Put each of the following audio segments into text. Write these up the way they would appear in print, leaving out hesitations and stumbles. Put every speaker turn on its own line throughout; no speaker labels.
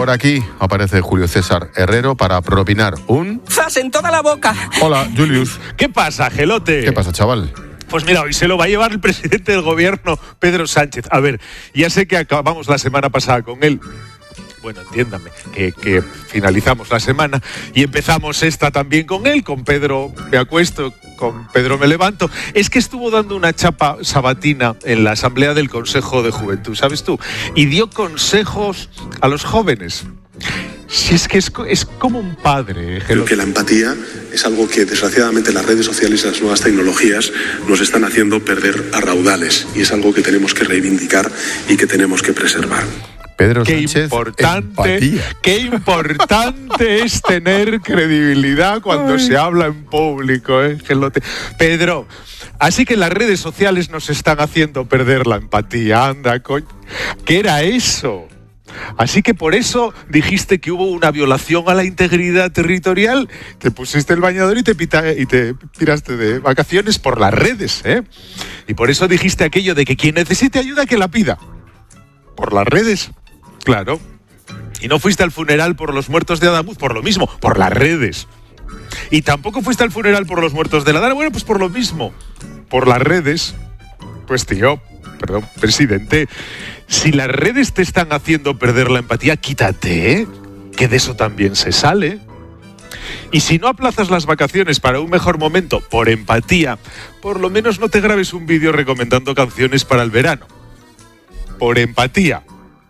por aquí aparece Julio César Herrero para propinar un...
¡Zas en toda la boca!
Hola, Julius.
¿Qué pasa, Gelote?
¿Qué pasa, chaval?
Pues mira, hoy se lo va a llevar el presidente del gobierno, Pedro Sánchez. A ver, ya sé que acabamos la semana pasada con él. Bueno, entiéndame, que finalizamos la semana y empezamos esta también con él, con Pedro me acuesto, con Pedro me levanto. Es que estuvo dando una chapa sabatina en la Asamblea del Consejo de Juventud, ¿sabes tú? Y dio consejos a los jóvenes. Si es que es como un padre.
Creo que la empatía es algo que desgraciadamente las redes sociales y las nuevas tecnologías nos están haciendo perder a raudales, y es algo que tenemos que reivindicar y que tenemos que preservar.
Pedro
Qué
Sánchez,
qué importante es tener credibilidad cuando se habla en público, Gelote. Pedro, así que las redes sociales nos están haciendo perder la empatía, anda, coño. ¿Qué era eso? Así que por eso dijiste que hubo una violación a la integridad territorial, te pusiste el bañador y te tiraste de vacaciones por las redes, Y por eso dijiste aquello de que quien necesite ayuda que la pida. Por las redes. Claro. Y no fuiste al funeral por los muertos de Adamuz, por lo mismo, por las redes. Y tampoco fuiste al funeral por los muertos de la Dana, bueno, pues por lo mismo, por las redes. Pues tío, perdón, presidente, si las redes te están haciendo perder la empatía, quítate, que de eso también se sale. Y si no aplazas las vacaciones para un mejor momento por empatía, por lo menos no te grabes un vídeo recomendando canciones para el verano. Por empatía.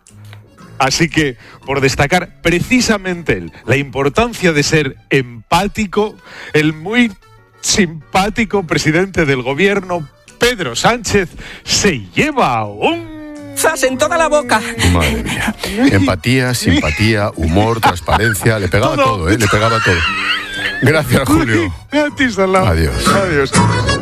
Así que, por destacar precisamente la importancia de ser empático, el muy simpático presidente del gobierno, Pedro Sánchez, se lleva un...
¡Zas en toda la boca!
Madre mía. Empatía, simpatía, humor, transparencia. Le pegaba todo, Le pegaba todo. Gracias, Julio.
A ti, Salao.
Adiós.
Adiós.